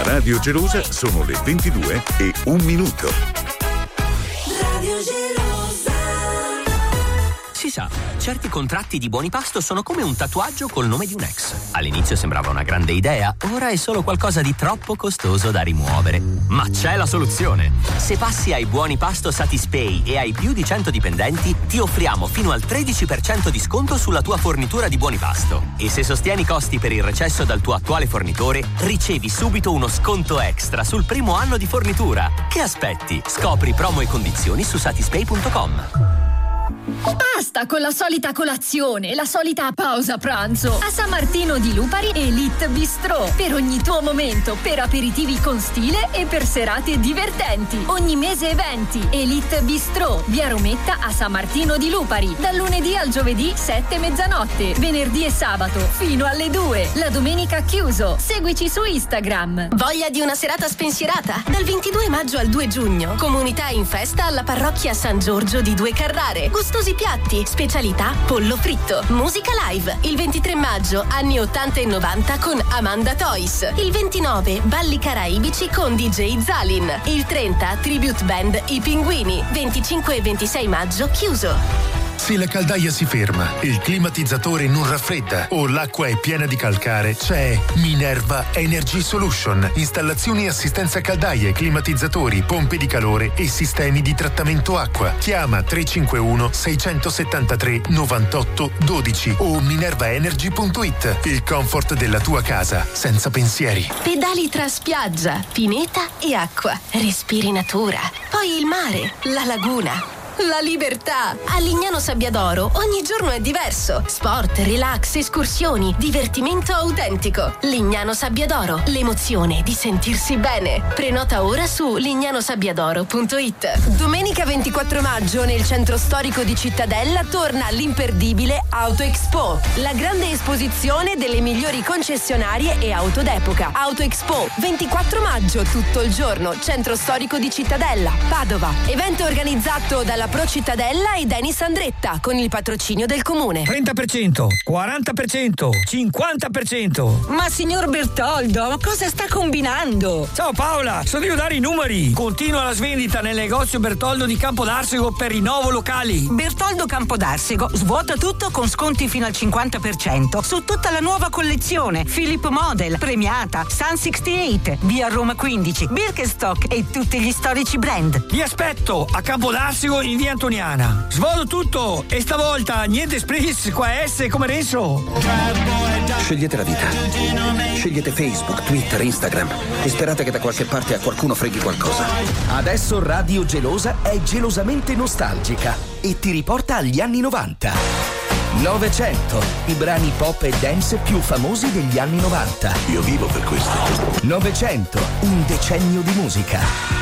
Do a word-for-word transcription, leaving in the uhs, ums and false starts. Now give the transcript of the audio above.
Radio Gelosa sono le ventidue e un minuto. Radio Gelosa. Si sa, certi contratti di buoni pasto sono come un tatuaggio col nome di un ex. All'inizio sembrava una grande idea, ora è solo qualcosa di troppo costoso da rimuovere. Ma c'è la soluzione! Se passi ai buoni pasto Satispay e hai più di cento dipendenti, ti offriamo fino al tredici per cento di sconto sulla tua fornitura di buoni pasto. E se sostieni i costi per il recesso dal tuo attuale fornitore, ricevi subito uno sconto extra sul primo anno di fornitura. Che aspetti? Scopri promo e condizioni su satispay punto com. Basta con la solita colazione, la solita pausa pranzo. A San Martino di Lupari Elite Bistro. Per ogni tuo momento, per aperitivi con stile e per serate divertenti. Ogni mese eventi. Elite Bistro, via Rometta a San Martino di Lupari. Dal lunedì al giovedì sette e mezzanotte. Venerdì e sabato fino alle due. La domenica chiuso. Seguici su Instagram. Voglia di una serata spensierata? Dal ventidue maggio al due giugno. Comunità in festa alla parrocchia San Giorgio di Due Carrare. Gustosi piatti, specialità, pollo fritto. Musica live. Il ventitré maggio, anni ottanta e novanta con Amanda Toys. Il ventinove, balli caraibici con D J Zalin. Il trenta, tribute band I Pinguini. venticinque e ventisei maggio, chiuso. Se la caldaia si ferma, il climatizzatore non raffredda o l'acqua è piena di calcare, c'è Minerva Energy Solution. Installazioni e assistenza caldaie, climatizzatori, pompe di calore e sistemi di trattamento acqua. Chiama tre cinque uno sei sette tre nove otto uno due o minervaenergy punto it. Il comfort della tua casa, senza pensieri. Pedali tra spiaggia, pineta e acqua. Respiri natura. Poi il mare, la laguna. La libertà! A Lignano Sabbiadoro ogni giorno è diverso. Sport, relax, escursioni, divertimento autentico. Lignano Sabbiadoro, l'emozione di sentirsi bene. Prenota ora su lignanosabbiadoro punto it. Domenica ventiquattro maggio nel centro storico di Cittadella torna l'imperdibile Auto Expo. La grande esposizione delle migliori concessionarie e auto d'epoca. Auto Expo, ventiquattro maggio, tutto il giorno, centro storico di Cittadella, Padova. Evento organizzato dalla Pro Cittadella e Denis Andretta con il patrocinio del comune. trenta per cento, quaranta per cento, cinquanta per cento. Ma signor Bertoldo, cosa sta combinando? Ciao Paola, sono io a dare i numeri. Continua la svendita nel negozio Bertoldo di Campodarsego per rinnovo locali. Bertoldo Campodarsego svuota tutto con sconti fino al cinquanta per cento su tutta la nuova collezione Philip Model, Premiata, Sun sessantotto, via Roma quindici, Birkenstock e tutti gli storici brand. Vi aspetto a Campodarsego in via Antoniana. Svodo tutto e stavolta niente spritz, qua S come Renzo. Scegliete la vita. Scegliete Facebook, Twitter, Instagram e sperate che da qualche parte a qualcuno freghi qualcosa. Adesso Radio Gelosa è gelosamente nostalgica e ti riporta agli anni novanta. novecento, i brani pop e dance più famosi degli anni novanta. Io vivo per questo. novecento, un decennio di musica.